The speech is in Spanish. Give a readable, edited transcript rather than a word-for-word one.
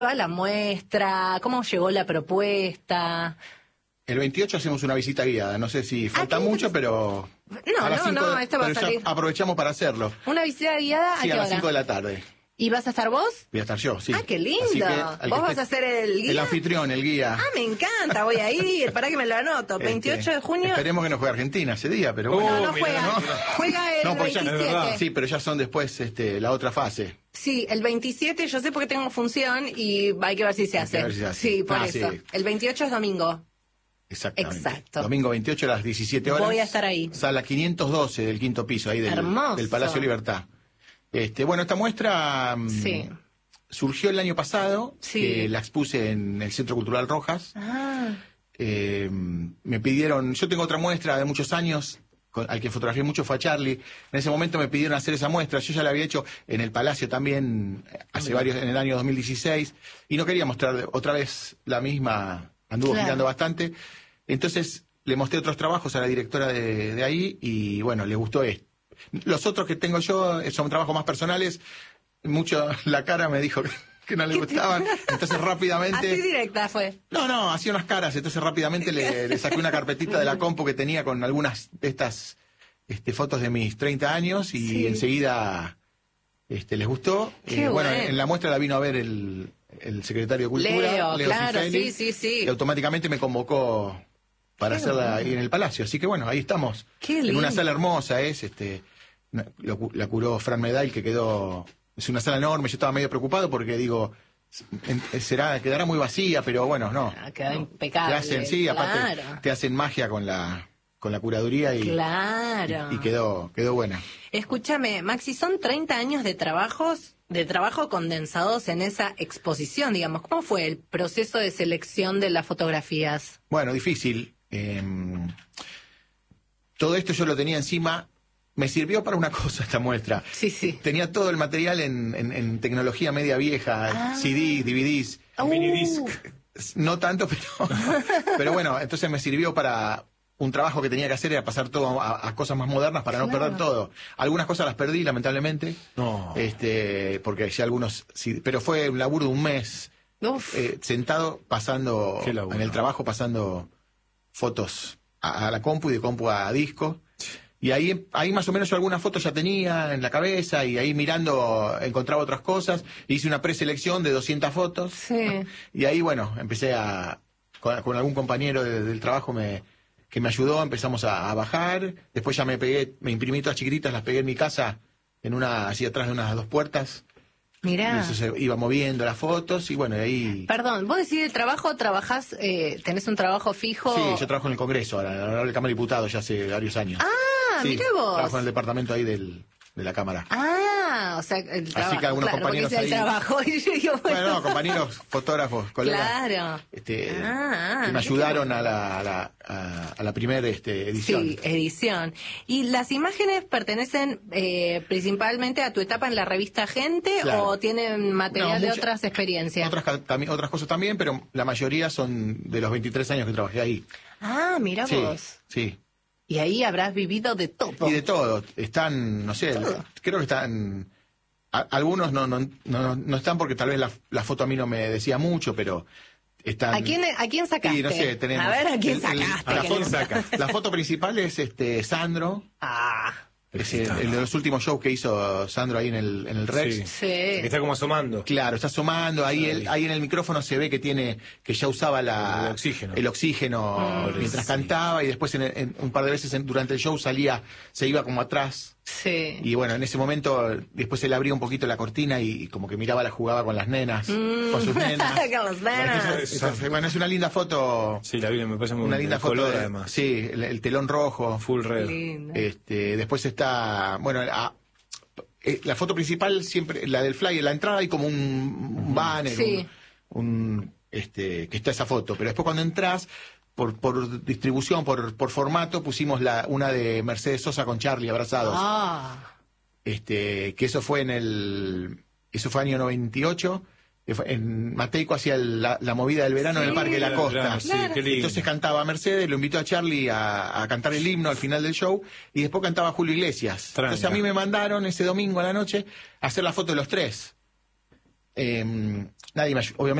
a la muestra? ¿Cómo llegó la propuesta? El 28 hacemos una visita guiada. No sé si falta mucho, pero... No, esto va a salir. Aprovechamos para hacerlo. ¿Una visita guiada a Sí, qué a las hora? 5 de la tarde. ¿Y vas a estar vos? Voy a estar yo, sí. ¡Ah, qué lindo! Así que, ¿Vos vas a ser el guía? El anfitrión, el guía. ¡Ah, me encanta! Voy a ir. Pará que me lo anoto. 28 de junio. Esperemos que no juegue Argentina ese día, pero bueno. No juega. ¿no? Juega el Pues 27. Sí, pero ya son después la otra fase. Sí, el 27 yo sé porque tengo función y hay que ver si se hace. Sí, por eso. Sí. El 28 es domingo. Exactamente. Exacto. Domingo 28 a las 17 horas. Voy a estar ahí. Sala 512 del quinto piso, ahí Hermoso. del Palacio Libertad. Bueno, esta muestra Sí. surgió el año pasado, Sí. que la expuse en el Centro Cultural Rojas. Ah, Me pidieron, yo tengo otra muestra de muchos años, al que fotografié mucho fue a Charlie. En ese momento me pidieron hacer esa muestra, yo ya la había hecho en el Palacio también, en el año 2016, y no quería mostrar otra vez la misma, anduvo girando bastante. Entonces le mostré otros trabajos a la directora de ahí, y bueno, le gustó esto. Los otros que tengo yo son trabajos más personales, mucho la cara me dijo que no le gustaban, entonces rápidamente... así directa fue. No, hacía unas caras, entonces rápidamente le saqué una carpetita de la compu que tenía con algunas de estas fotos de mis 30 años y enseguida les gustó. Bueno, en la muestra la vino a ver el secretario de Cultura, Leo claro, Cifeli, sí. y automáticamente me convocó para hacerla ahí en el Palacio. Así que bueno, ahí estamos. Qué en una sala hermosa, la curó Fran Medal, que quedó... Es una sala enorme, yo estaba medio preocupado porque digo, quedará muy vacía, pero bueno, no. Queda impecable. Aparte te hacen magia con la curaduría y quedó buena. Escúchame, Maxi, son 30 años de trabajo condensados en esa exposición, digamos. ¿Cómo fue el proceso de selección de las fotografías? Bueno, difícil. Todo esto yo lo tenía encima. Me sirvió para una cosa esta muestra. Sí. Tenía todo el material en tecnología media vieja, CD, DVDs. Minidisc. No tanto, pero bueno, entonces me sirvió para un trabajo que tenía que hacer, era pasar todo a cosas más modernas para no perder todo. Algunas cosas las perdí, lamentablemente. No. Porque ya algunos... Sí, pero fue un laburo de un mes. Sentado, pasando en el trabajo, pasando fotos a la compu y de compu a disco. Y ahí más o menos yo algunas fotos ya tenía en la cabeza y ahí mirando encontraba otras cosas. Hice una preselección de 200 fotos. Sí. Y ahí, bueno, empecé con algún compañero del trabajo que me ayudó, empezamos a bajar. Después ya me imprimí todas chiquititas, las pegué en mi casa, así atrás de unas 2 puertas. Mirá. Y eso se iba moviendo las fotos y bueno, y ahí... Perdón, vos decís el trabajo, trabajás, tenés un trabajo fijo... Sí, yo trabajo en el Congreso, ahora en la Cámara de Diputados ya hace varios años. Ah, sí, mira vos. Trabajo en el departamento ahí de la Cámara. Ah, o sea, el trabajo. Así que algunos compañeros porque dice ahí... el trabajo. Y yo digo, bueno, compañeros, fotógrafos, colegas. Claro. Que me ayudaron a la primera edición. Sí, edición. ¿Y las imágenes pertenecen principalmente a tu etapa en la revista Gente o tienen material de otras experiencias? Otras cosas también, pero la mayoría son de los 23 años que trabajé ahí. Ah, mira vos. Sí. Y ahí habrás vivido de todo. Y de todo. Están, no sé, creo que están... Algunos no están porque tal vez la foto a mí no me decía mucho, pero están... ¿A quién sacaste? Sí, no sé, tenemos... A ver, ¿a quién sacaste? La foto principal es Sandro. Es el de los últimos shows que hizo Sandro ahí en el Rex. Sí. Que está como asomando. Claro, está asomando. Ahí en el micrófono se ve que ya usaba el oxígeno mientras cantaba y después un par de veces durante el show se iba como atrás. Sí. Y bueno, en ese momento después él abría un poquito la cortina y como que jugaba con las nenas, con sus nenas. Con las nenas. Entonces, bueno, es una linda foto. Sí, la vi, me parece muy una linda foto color además. Sí, el telón rojo. Full red. Lindo. Después está, bueno, la foto principal siempre, la del flyer, la entrada hay como un banner, sí. que está esa foto, pero después cuando entras por distribución, por formato, pusimos una de Mercedes Sosa con Charlie abrazados. Que eso fue año 98. En Mateico hacía la movida del verano en el Parque de la Costa. Sí, qué lindo. Entonces cantaba Mercedes, lo invitó a Charlie a cantar el himno al final del show y después cantaba Julio Iglesias. Tranca. Entonces a mí me mandaron ese domingo a la noche a hacer la foto de los tres. nadie me ayudó. Obviamente